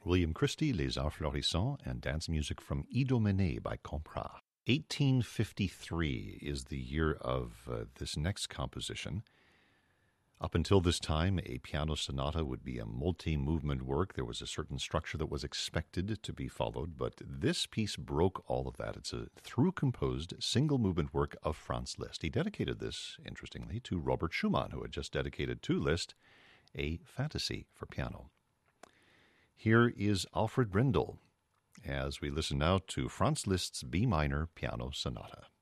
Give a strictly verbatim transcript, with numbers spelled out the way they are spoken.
William Christie, Les Arts Florissants, and dance music from Idomenée by Compras. eighteen fifty-three is the year of uh, this next composition. Up until this time, a piano sonata would be a multi-movement work. There was a certain structure that was expected to be followed, but this piece broke all of that. It's a through-composed, single-movement work of Franz Liszt. He dedicated this, interestingly, to Robert Schumann, who had just dedicated to Liszt a fantasy for piano. Here is Alfred Brendel, as we listen now to Franz Liszt's B minor piano sonata.